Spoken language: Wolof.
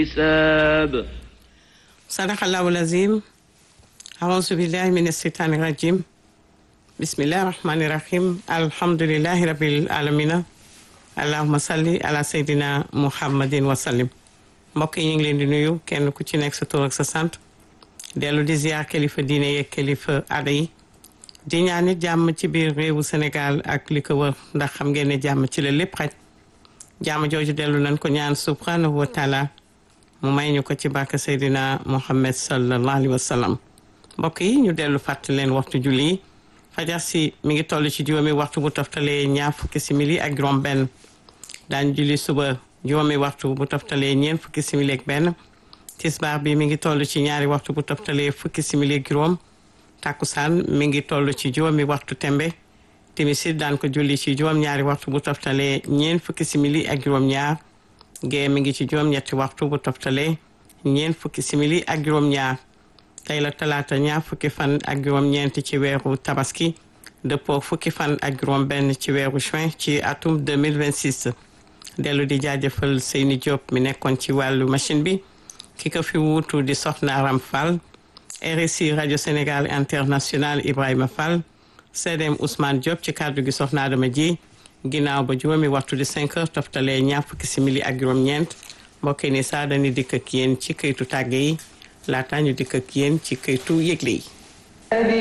حساب صدق الله العظيم. أعوذ بالله من الشيطان الرجيم. بسم الله الرحمن الرحيم. الحمد لله رب العالمين. اللهم صل على سيدنا محمد وسلم. mbokk yi ñu ngi leen di nuyu kenn ku ci nekk sa tur ak sa sant dellu di ziar kilifa diine yeeg kilifa aada yi di ñaan it jàmm ci biir réewu Sénégal ak li ko wër ndax xam ngeen ne jàmm ci la lépp xaj jàmm jooju dellu nañ ko ñaan subhanahu wa taala mu may ñu ko ci barke Seydina Muhammad sallallahu alayhi wa sallam. mbokk yi ñu dellu fàttali leen waxtu julli yi fajar si mi ngi toll ci juróomi waxtu bu toftalee ñaar fukki simili ak juróom benn daañu julli suba juróomi waxtu bu toftalee ñeent fukki simili ak benn tisbaar bi mi ngi toll ci ñaari waxtu bu toftalee fukki simili ak juróom takkusaan mi ngi toll ci juróomi waxtu tembe timisit daan ko julli ci juróom ñaari waxtu bu toftalee ñeent fukki simili ak juróom ñaar gee mi ngi ci juróom ñetti waxtu bu toftalee ñeent fukki simili ak juróom ñaar tey la talaata ñaar fukki fan ak juróom ñeent ci weeru tabaski dëppoo fukki fan ak juróom benn ci weeru juin ci atum 2026 dellu di jaajëfal Seyni Diop mi nekkoon ci wàllu machine bi ki ko fi wuutu di Soxna Aram Fall RSI rajo Sénégal international Ibrahima Fall CDM Ousmane Diop ci kàddu gi Soxna Adama ji ginnaaw ba juróomi waxtu di 5 heures toftalee ñaar fukki simili ak juróom-ñeent mbokk ni saa dañuy dikk ak yéen ci këytu tàgge yi laata ñu dikk ak yéen ci këytu yëgle yi